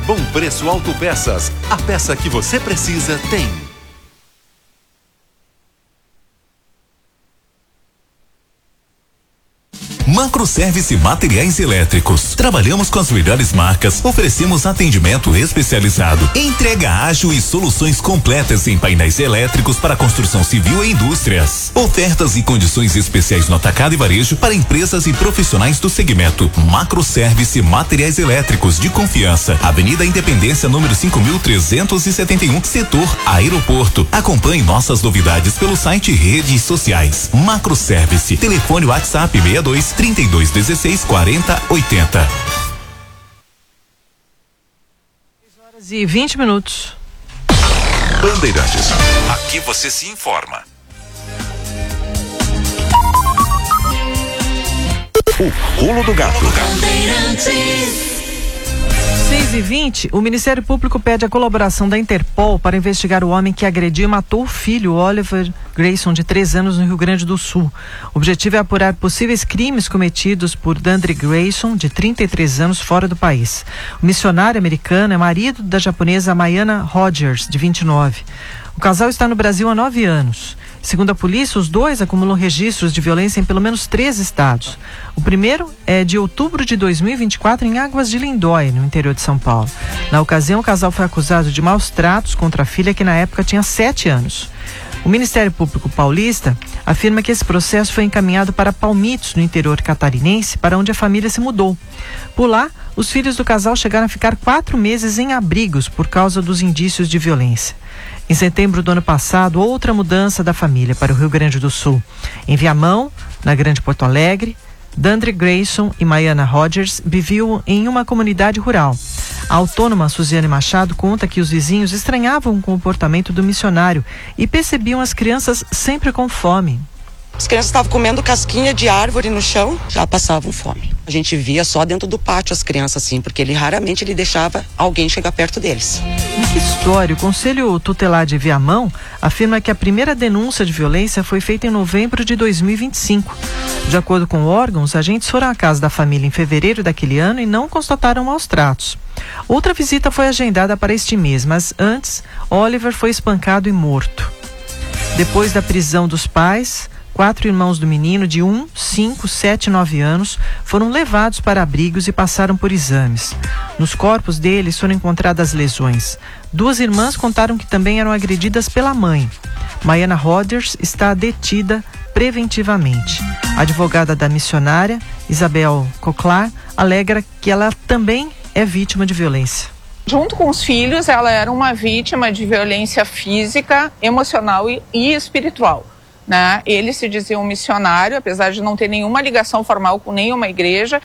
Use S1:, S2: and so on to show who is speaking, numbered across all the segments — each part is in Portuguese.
S1: Bom Preço Autopeças. A peça que você precisa tem.
S2: Macroservice Materiais Elétricos. Trabalhamos com as melhores marcas, oferecemos atendimento especializado, entrega ágil e soluções completas em painéis elétricos para construção civil e indústrias. Ofertas e condições especiais no atacado e varejo para empresas e profissionais do segmento. Macroservice Materiais Elétricos de confiança. Avenida Independência, número 5.371, setor Aeroporto. Acompanhe nossas novidades pelo site e redes sociais. Macroservice. Telefone WhatsApp 62 3216 4080.
S3: 6h20.
S1: Bandeirantes. Aqui você se informa. O Pulo do Gato.
S3: 6h20, o Ministério Público pede a colaboração da Interpol para investigar o homem que agrediu e matou o filho, Oliver Grayson, de 3 anos, no Rio Grande do Sul. O objetivo é apurar possíveis crimes cometidos por Dandre Grayson, de 33 anos, fora do país. O missionário americano é marido da japonesa Mayana Rogers, de 29. O casal está no Brasil há 9 anos. Segundo a polícia, os dois acumulam registros de violência em pelo menos 3 estados. O primeiro é de outubro de 2024 em Águas de Lindóia, no interior de São Paulo. Na ocasião, o casal foi acusado de maus tratos contra a filha, que na época tinha 7 anos. O Ministério Público Paulista afirma que esse processo foi encaminhado para Palmitos, no interior catarinense, para onde a família se mudou. Por lá, os filhos do casal chegaram a ficar 4 meses em abrigos por causa dos indícios de violência. Em setembro do ano passado, outra mudança da família para o Rio Grande do Sul. Em Viamão, na Grande Porto Alegre, Dandre Grayson e Mayana Rogers viviam em uma comunidade rural. A autônoma Suziane Machado conta que os vizinhos estranhavam o comportamento do missionário e percebiam as crianças sempre com fome.
S4: As crianças estavam comendo casquinha de árvore no chão, já passavam fome. A gente via só dentro do pátio as crianças assim, porque ele raramente deixava alguém chegar perto deles.
S3: Que história! O Conselho Tutelar de Viamão afirma que a primeira denúncia de violência foi feita em novembro de 2025. De acordo com o órgão, os agentes foram à casa da família em fevereiro daquele ano e não constataram maus tratos. Outra visita foi agendada para este mês, mas antes, Oliver foi espancado e morto. Depois da prisão dos pais, 4 irmãos do menino de 1, 5, 7 e 9 anos foram levados para abrigos e passaram por exames. Nos corpos deles foram encontradas lesões. 2 irmãs contaram que também eram agredidas pela mãe. Mayana Rogers está detida preventivamente. A advogada da missionária, Isabel Coclar, alega que ela também é vítima de violência.
S5: Junto com os filhos, ela era uma vítima de violência física, emocional e espiritual. Né? Ele se dizia um missionário, apesar de não ter nenhuma ligação formal com nenhuma igreja.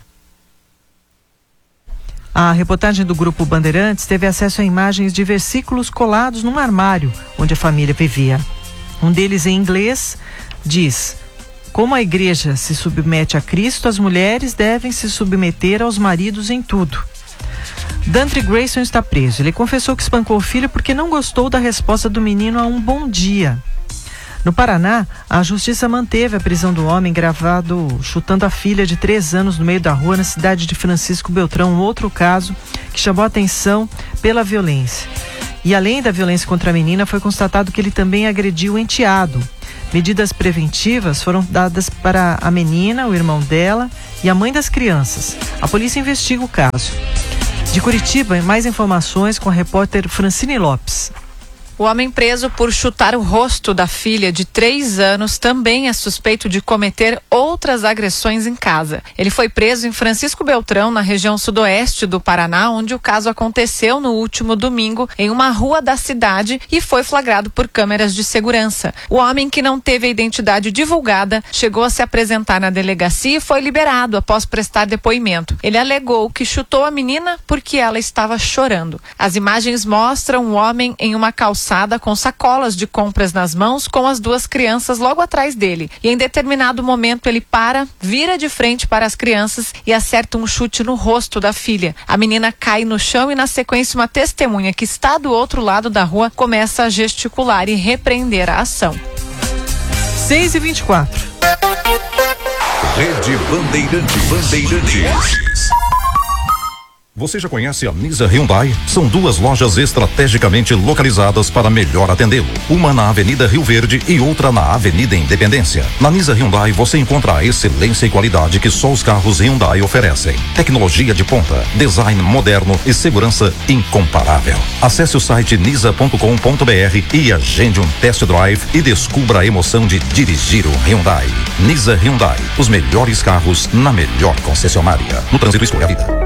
S3: A reportagem do Grupo Bandeirantes teve acesso a imagens de versículos colados num armário onde a família vivia. Um deles, em inglês, diz: como a igreja se submete a Cristo, as mulheres devem se submeter aos maridos em tudo. Dandre Grayson está preso. Ele confessou que espancou o filho porque não gostou da resposta do menino a um bom dia. No Paraná, a justiça manteve a prisão do homem gravado chutando a filha de 3 anos no meio da rua na cidade de Francisco Beltrão, um outro caso que chamou a atenção pela violência. E além da violência contra a menina, foi constatado que ele também agrediu o enteado. Medidas preventivas foram dadas para a menina, o irmão dela e a mãe das crianças. A polícia investiga o caso. De Curitiba, mais informações com a repórter Francine Lopes.
S6: O homem preso por chutar o rosto da filha de 3 anos também é suspeito de cometer outras agressões em casa. Ele foi preso em Francisco Beltrão, na região sudoeste do Paraná, onde o caso aconteceu no último domingo em uma rua da cidade e foi flagrado por câmeras de segurança. O homem, que não teve a identidade divulgada, chegou a se apresentar na delegacia e foi liberado após prestar depoimento. Ele alegou que chutou a menina porque ela estava chorando. As imagens mostram o homem em uma calçada com sacolas de compras nas mãos, com as 2 crianças logo atrás dele. E em determinado momento ele para, vira de frente para as crianças e acerta um chute no rosto da filha. A menina cai no chão e, na sequência, uma testemunha que está do outro lado da rua começa a gesticular e repreender a ação.
S3: 6h24.
S1: Rede Bandeirantes.
S7: Você já conhece a Nisa Hyundai? São duas lojas estrategicamente localizadas para melhor atendê-lo. Uma na Avenida Rio Verde e outra na Avenida Independência. Na Nisa Hyundai você encontra a excelência e qualidade que só os carros Hyundai oferecem. Tecnologia de ponta, design moderno e segurança incomparável. Acesse o site nisa.com.br e agende um test drive e descubra a emoção de dirigir um Hyundai. Nisa Hyundai, os melhores carros na melhor concessionária. No trânsito, escolha a vida.